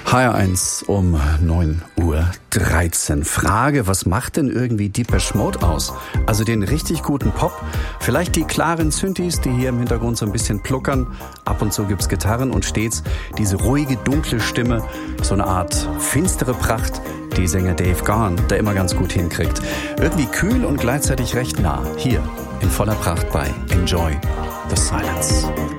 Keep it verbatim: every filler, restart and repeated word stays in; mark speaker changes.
Speaker 1: H R eins um neun Uhr dreizehn. Frage, was macht denn irgendwie Depeche Mode aus? Also den richtig guten Pop, vielleicht die klaren Synthes, die hier im Hintergrund so ein bisschen pluckern. Ab und zu gibt's Gitarren und stets diese ruhige, dunkle Stimme, so eine Art finstere Pracht, die Sänger Dave Gahan, der immer ganz gut hinkriegt. Irgendwie kühl und gleichzeitig recht nah, hier in voller Pracht bei Enjoy the Silence.